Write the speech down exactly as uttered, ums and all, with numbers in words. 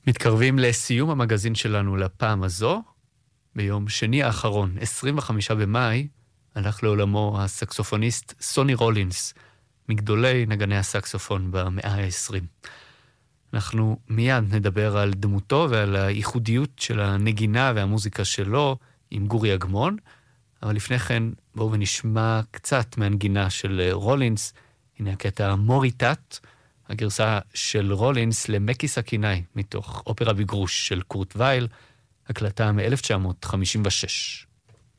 מתקרבים לסיום המגזין שלנו לפעם הזו. ביום שני האחרון, עשרים וחמישה במאי, הלך לעולמו הסקסופוניסט סוני רולינס, מגדולי נגני הסקסופון במאה ה-עשרים. אנחנו מיד נדבר על דמותו ועל הייחודיות של הנגינה והמוזיקה שלו עם גורי אגמון, אבל לפני כן בואו ונשמע קצת מהנגינה של רולינס. הנה הקטע מוריטט, הגרסה של רולינס למקי סכינאי, מתוך אופרה בגרוש של קורט וייל, הקלטה מ-אלף תשע מאות חמישים ושש.